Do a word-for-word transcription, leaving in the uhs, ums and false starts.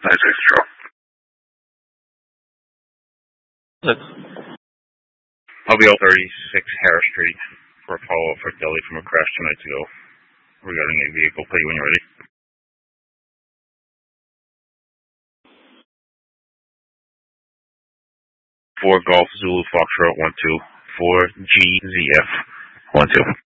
nine six zero. Six. I'll be out thirty-six Harris Street for a follow-up for Delhi from a crash two nights ago regarding a vehicle. Play when you're ready. four Golf Zulu Foxtrot one two, four G Z F one two.